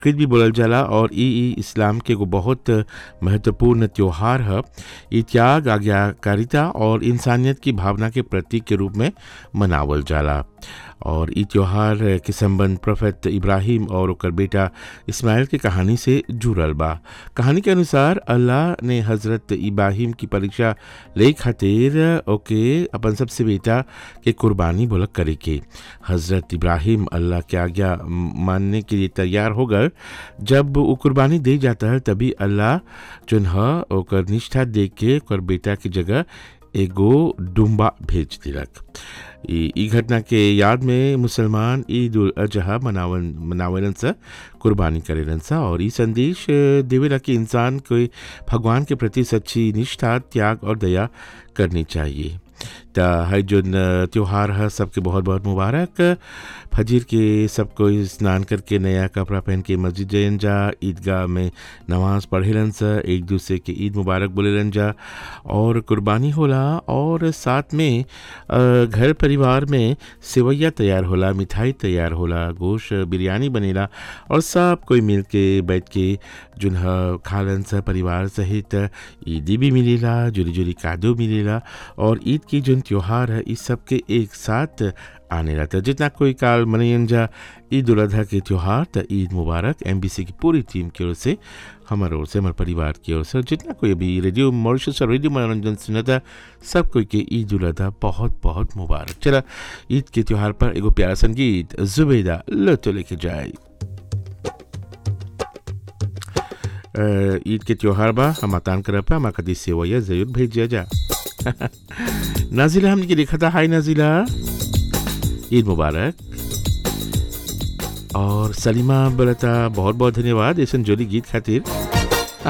बकरीद भी बोलल जाला और ई इस्लाम के एगो बहुत महत्वपूर्ण त्योहार है। ई त्याग, आज्ञाकारिता और इंसानियत की भावना के प्रतीक के रूप में मनावल जाला। और ई त्योहार के संबंध प्रोफेट इब्राहिम और ओकर बेटा इस्माइल की कहानी से जुड़ल बा। कहानी के अनुसार अल्लाह ने हज़रत इब्राहिम की परीक्षा ले खातिर ओके अपन सबसे बेटा के कुर्बानी बोलक करे के। हज़रत इब्राहिम अल्लाह के आज्ञा मानने के लिए तैयार हो गए। जब वो कुर्बानी दे जाता है तभी अल्लाह जोन है ओकर निष्ठा देख के ओकर बेटा की जगह एगो डुम्बा भेज दिलक। ई घटना के याद में मुसलमान ईद उल अजहा मनावलन सा, कुर्बानी करेलन सा और ई संदेश देवेला कि इंसान को भगवान के प्रति सच्ची निष्ठा, त्याग और दया करनी चाहिए। तो है जो त्यौहार है सबके बहुत बहुत मुबारक। फजीर के सबको स्नान करके नया कपड़ा पहन के मस्जिद जयन जा, ईदगाह में नमाज पढ़ेलन सा, एक दूसरे के ईद मुबारक बोलेलन जा और कुर्बानी होला। और साथ में घर परिवार में सेवैया तैयार होला, मिठाई तैयार होला, गोश्त बिरयानी बनेला और सब कोई मिल के बैठ के जुन खालन सा परिवार सहित ईदी भी मिलेला, जुली जुली कादो मिलेला और ईद की जो त्योहार है इस सब के एक साथ आने रहता है। जितना कोई काल मनैन जा ईद उल अजहा के त्यौहार तो ईद मुबारक। एमबीसी की पूरी टीम की ओर से, हमारे ओर से, हमारे परिवार की ओर से, जितना कोई अभी रेडियो मॉरिशस और रेडियो मनोरंजन सुनता सब कोई के ईद उल अजहा बहुत बहुत मुबारक। चला ईद के त्यौहार पर एगो प्यारा संगीत जुबैदा लो तो लेके जाए। ईद के त्यौहार बा हम आतान करपा हमारा कदी सेवैया जरूर भेजिया जा। नाजिला हमने लिखा था, हाय नाजिला, ईद मुबारक। और सलीमा बोला था बहुत बहुत धन्यवाद ऐसा जोली गीत खातिर।